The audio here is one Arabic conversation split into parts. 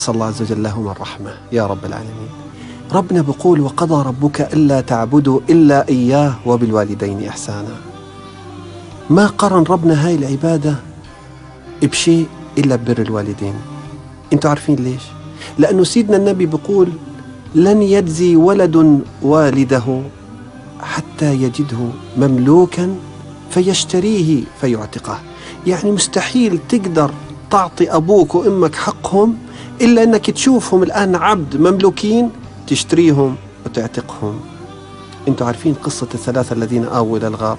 صلى الله عز وجل لهم الرحمة يا رب العالمين. ربنا بيقول وقضى ربك ألا تعبدوا إلا إياه وبالوالدين إحسانا. ما قرن ربنا هاي العبادة بشيء إلا ببر الوالدين. انتوا عارفين ليش؟ لأنه سيدنا النبي بيقول لن يجزي ولد والده حتى يجده مملوكا فيشتريه فيعتقه. يعني مستحيل تقدر تعطي أبوك وأمك حقهم إلا أنك تشوفهم الآن عبد مملوكين تشتريهم وتعتقهم. انتوا عارفين قصة الثلاثة الذين آووا إلى الغار،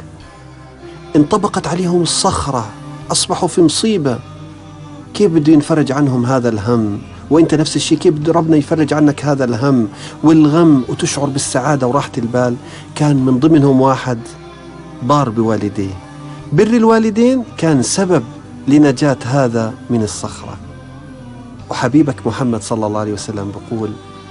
انطبقت عليهم الصخرة، أصبحوا في مصيبة. كيف بده ينفرج عنهم هذا الهم؟ وانت نفس الشيء، كيف بده ربنا يفرج عنك هذا الهم والغم وتشعر بالسعادة وراحة البال؟ كان من ضمنهم واحد بار بوالديه. بر الوالدين كان سبب لنجاة هذا من الصخرة. وحبيبك محمد صلى الله عليه وسلم بيقول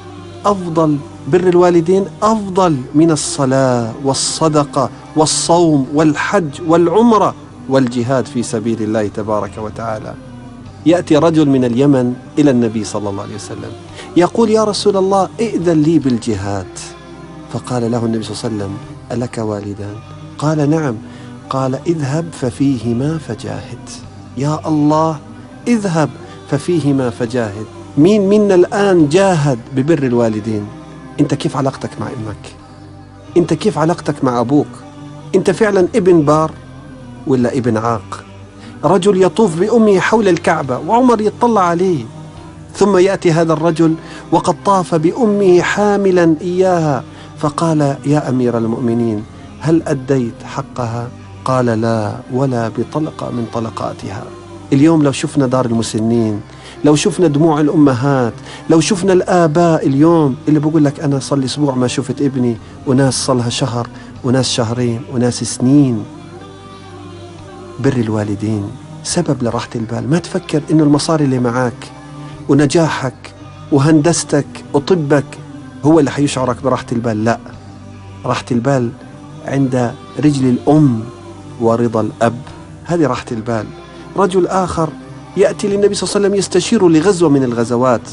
أفضل بر الوالدين أفضل من الصلاة والصدقة والصوم والحج والعمرة والجهاد في سبيل الله تبارك وتعالى. يأتي رجل من اليمن إلى النبي صلى الله عليه وسلم يقول يا رسول الله ائذن لي بالجهاد. فقال له النبي صلى الله عليه وسلم ألك والدان؟ قال نعم. قال اذهب ففيهما فجاهد. يا الله، اذهب ففيهما فجاهد. مين منا الآن جاهد ببر الوالدين؟ انت كيف علاقتك مع امك؟ انت كيف علاقتك مع ابوك؟ انت فعلا ابن بار ولا ابن عاق؟ رجل يطوف بأمه حول الكعبة وعمر يطلع عليه، ثم يأتي هذا الرجل وقد طاف بأمه حاملا إياها، فقال يا أمير المؤمنين هل أديت حقها؟ قال لا ولا بطلقة من طلقاتها. اليوم لو شفنا دار المسنين، لو شفنا دموع الأمهات، لو شفنا الآباء اليوم اللي بقول لك أنا صلي أسبوع ما شفت ابني، وناس صلها شهر وناس شهرين وناس سنين. بر الوالدين سبب لراحة البال. ما تفكر إنه المصاري اللي معاك ونجاحك وهندستك وطبك هو اللي حيشعرك براحة البال. لا، راحة البال عند رجل الأم ورضا الأب، هذه راحة البال. رجل آخر يأتي للنبي صلى الله عليه وسلم يستشير لغزوة من الغزوات،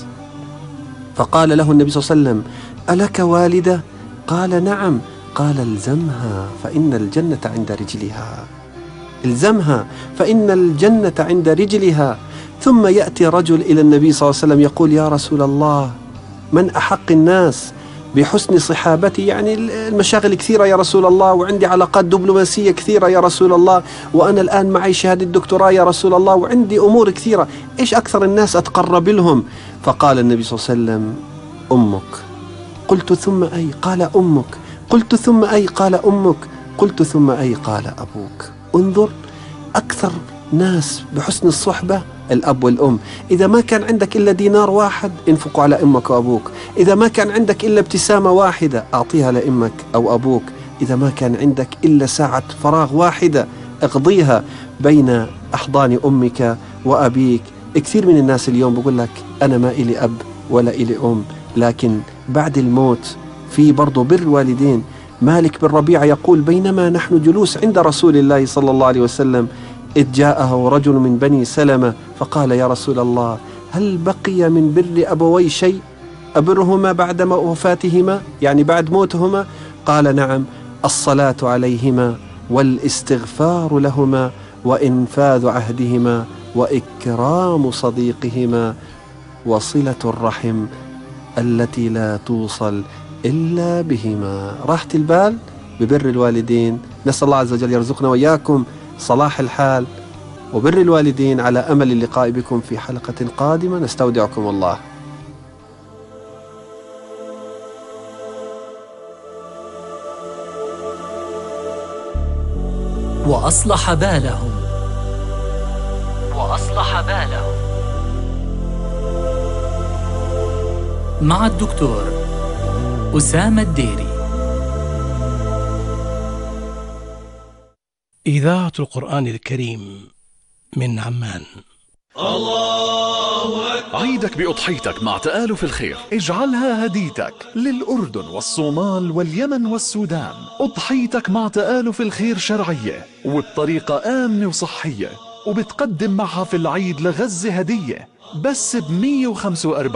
فقال له النبي صلى الله عليه وسلم ألك والدة؟ قال نعم. قال الزمها فإن الجنة عند رجلها. الزمها فإن الجنة عند رجلها. ثم يأتي رجل إلى النبي صلى الله عليه وسلم يقول يا رسول الله من أحق الناس بحسن صحابتي؟ يعني المشاغل كثيرة يا رسول الله، وعندي علاقات دبلوماسية كثيرة يا رسول الله، وأنا الآن معي شهادة دكتوراه يا رسول الله، وعندي أمور كثيرة، إيش أكثر الناس أتقرب لهم؟ فقال النبي صلى الله عليه وسلم أمك. قلت ثم أي؟ قال أمك. قلت ثم أي؟ قال أمك. قلت ثم أي؟ قال أبوك. انظر، أكثر ناس بحسن الصحبة الأب والأم. إذا ما كان عندك إلا دينار واحد انفقه على أمك وأبوك. إذا ما كان عندك إلا ابتسامة واحدة أعطيها لأمك أو أبوك. إذا ما كان عندك إلا ساعة فراغ واحدة اقضيها بين أحضان أمك وأبيك. كثير من الناس اليوم بقول لك أنا ما إلي أب ولا إلي أم، لكن بعد الموت في برضو بر الوالدين. مالك بن ربيعة يقول بينما نحن جلوس عند رسول الله صلى الله عليه وسلم إذ جاءه رجل من بني سلمة فقال يا رسول الله هل بقي من بر أبوي شيء أبرهما بعد وفاتهما، يعني بعد موتهما؟ قال نعم، الصلاة عليهما والاستغفار لهما وإنفاذ عهدهما وإكرام صديقهما وصلة الرحم التي لا توصل إلا بهما. راحة البال ببر الوالدين. نسأل الله عز وجل يرزقنا وإياكم صلاح الحال وبر الوالدين، على أمل اللقاء بكم في حلقة قادمة. نستودعكم الله. وأصلح بالهم مع الدكتور أسامة الديري. إذاعة القرآن الكريم من عمان. الله أكبر. عيدك بأضحيتك مع تآلف الخير، اجعلها هديتك للأردن والصومال واليمن والسودان. أضحيتك مع تآلف الخير شرعية وبطريقة آمنة وصحية، وبتقدم معها في العيد لغزة هدية بس ب 145